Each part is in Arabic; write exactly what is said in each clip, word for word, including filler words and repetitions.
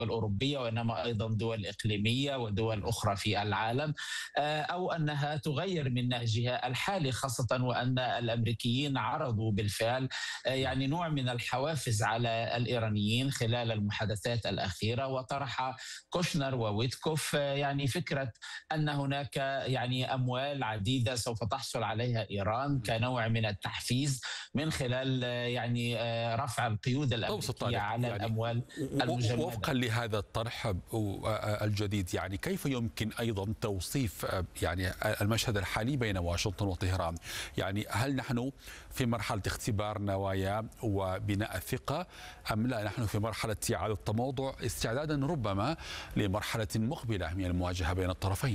الأوروبية وإنما أيضا دول إقليمية ودول أخرى في العالم، أو أنها تغير من نهجها الحالي، خاصة وأن الأمريكيين عرضوا بالفعل يعني نوع من الحوافز على الإيرانيين خلال المحادثات الأخيرة. وطرح كوشنر وويتكوف يعني فكرة أن هناك يعني أموال عديدة سوف تحصل عليها إيران كنوع من التحفيز من خلال يعني رفع القيود الأمريكية على يعني الأموال المجمدة. وفقا لهذا الطرح الجديد، يعني كيف يمكن أيضا توصيف يعني المشهد الحالي بين واشنطن وطهران؟ يعني هل نحن في مرحلة اختبار نوايا وبناء الثقة، أم لا نحن في مرحلة إعادة التموضع استعدادا ربما لمرحلة مقبلة من المواجهة بين الطرفين؟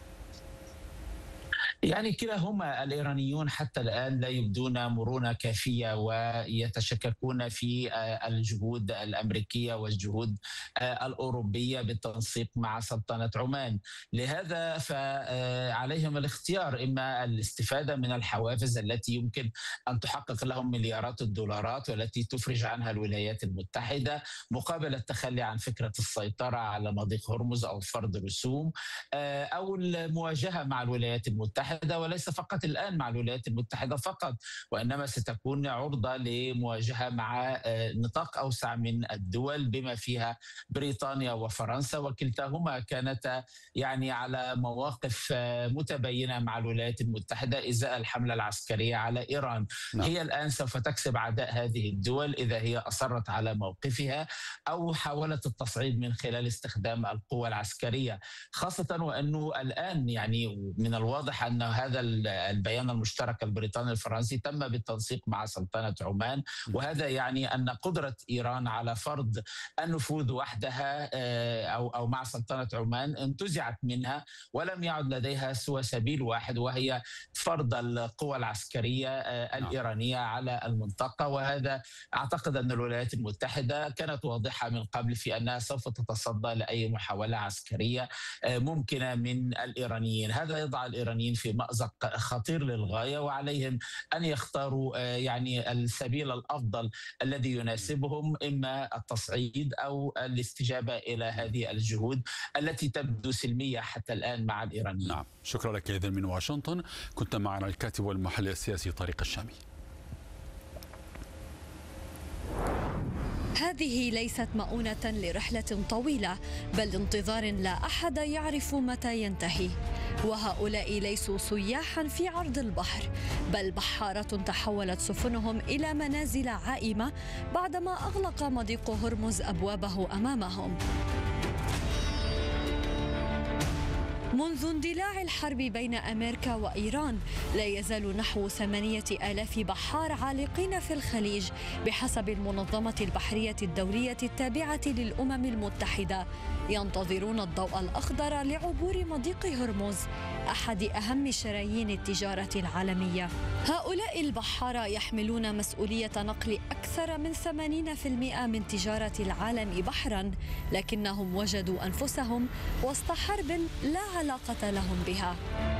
يعني كلاهما الإيرانيون حتى الآن لا يبدون مرونة كافية ويتشككون في الجهود الأمريكية والجهود الأوروبية بالتنسيق مع سلطنة عمان. لهذا فعليهم الاختيار، إما الاستفادة من الحوافز التي يمكن أن تحقق لهم مليارات الدولارات والتي تفرج عنها الولايات المتحدة مقابل التخلي عن فكرة السيطرة على مضيق هرمز أو فرض رسوم، أو المواجهة مع الولايات المتحدة، وليس فقط الآن مع الولايات المتحدة فقط، وإنما ستكون عرضة لمواجهة مع نطاق أوسع من الدول بما فيها بريطانيا وفرنسا، وكلتاهما كانتا يعني على مواقف متباينة مع الولايات المتحدة إزاء الحملة العسكرية على إيران. نعم. هي الآن سوف تكسب عداء هذه الدول إذا هي أصرت على موقفها أو حاولت التصعيد من خلال استخدام القوة العسكرية، خاصة وأنه الآن يعني من الواضح أن هذا البيان المشترك البريطاني الفرنسي تم بالتنسيق مع سلطنة عمان، وهذا يعني أن قدرة إيران على فرض النفوذ وحدها أو أو مع سلطنة عمان انتزعت منها، ولم يعد لديها سوى سبيل واحد وهي فرض القوى العسكرية الإيرانية على المنطقة. وهذا أعتقد أن الولايات المتحدة كانت واضحة من قبل في أنها سوف تتصدى لأي محاولة عسكرية ممكنة من الإيرانيين. هذا يضع الإيرانيين في مأزق خطير للغاية، وعليهم أن يختاروا يعني السبيل الأفضل الذي يناسبهم، إما التصعيد أو الاستجابة إلى هذه الجهود التي تبدو سلمية حتى الآن مع الإيرانيين. نعم، شكرا لك إذن من واشنطن. كنت معنا الكاتب والمحلل السياسي طارق الشامي. هذه ليست مؤونة لرحلة طويلة، بل انتظار لا أحد يعرف متى ينتهي. وهؤلاء ليسوا سياحا في عرض البحر، بل بحارة تحولت سفنهم إلى منازل عائمة بعدما أغلق مضيق هرمز أبوابه أمامهم. منذ اندلاع الحرب بين أمريكا وإيران لا يزال نحو ثمانية آلاف بحار عالقين في الخليج بحسب المنظمة البحرية الدولية التابعة للأمم المتحدة، ينتظرون الضوء الأخضر لعبور مضيق هرمز، أحد أهم شرايين التجارة العالمية. هؤلاء البحارة يحملون مسؤولية نقل أكثر من ثمانين بالمئة من تجارة العالم بحرا، لكنهم وجدوا أنفسهم وسط حرب لا علاقة لهم بها.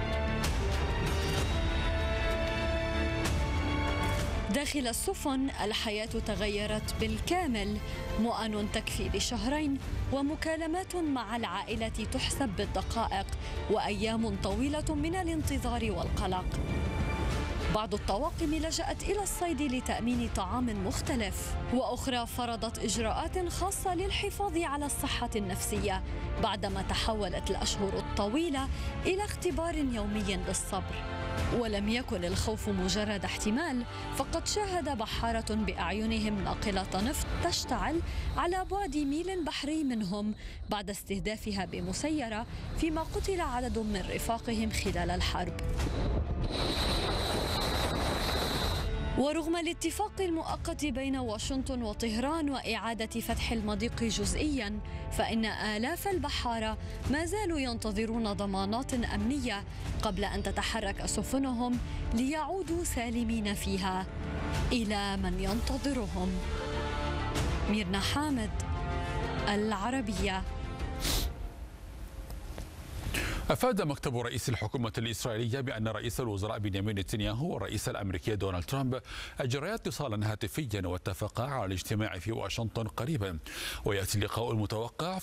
داخل السفن الحياة تغيرت بالكامل، مؤن تكفي لشهرين ومكالمات مع العائلة تحسب بالدقائق، وأيام طويلة من الانتظار والقلق. بعض الطواقم لجأت إلى الصيد لتأمين طعام مختلف، وأخرى فرضت إجراءات خاصة للحفاظ على الصحة النفسية بعدما تحولت الأشهر الطويلة إلى اختبار يومي للصبر. ولم يكن الخوف مجرد احتمال، فقد شاهد بحارة بأعينهم ناقلة نفط تشتعل على بعد ميل بحري منهم بعد استهدافها بمسيرة، فيما قتل عدد من رفاقهم خلال الحرب. ورغم الاتفاق المؤقت بين واشنطن وطهران وإعادة فتح المضيق جزئيا، فإن آلاف البحارة ما زالوا ينتظرون ضمانات أمنية قبل أن تتحرك سفنهم ليعودوا سالمين فيها إلى من ينتظرهم. ميرنا حامد، العربية. أفاد مكتب رئيس الحكومة الإسرائيلية بأن رئيس الوزراء بنيامين نتنياهو والرئيس الأمريكي دونالد ترامب أجريا اتصالا هاتفيا واتفقا على الاجتماع في واشنطن قريبا، ويأتي اللقاء المتوقع